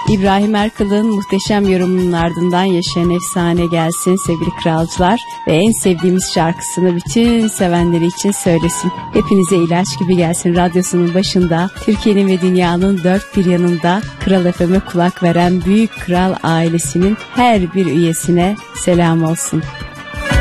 İbrahim Erkal'ın muhteşem yorumunun ardından Yaşayan Efsane gelsin sevgili kralcılar ve en sevdiğimiz şarkısını bütün sevenleri için söylesin. Hepinize ilaç gibi gelsin radyosunun başında, Türkiye'nin ve dünyanın dört bir yanında Kral FM'e kulak veren büyük kral ailesinin her bir üyesine selam olsun.